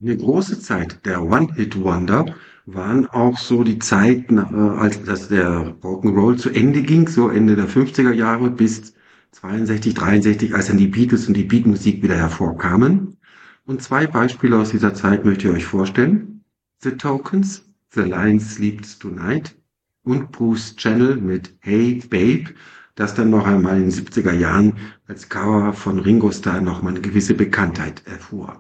Eine große Zeit der One-Hit-Wonder waren auch so die Zeiten, als dass der Rock'n'Roll zu Ende ging, so Ende der 50er Jahre bis 62, 63, als dann die Beatles und die Beatmusik wieder hervorkamen. Und zwei Beispiele aus dieser Zeit möchte ich euch vorstellen. The Tokens, The Lion Sleeps Tonight und Bruce Channel mit Hey Babe, das dann noch einmal in den 70er Jahren als Cover von Ringo Starr noch mal eine gewisse Bekanntheit erfuhr.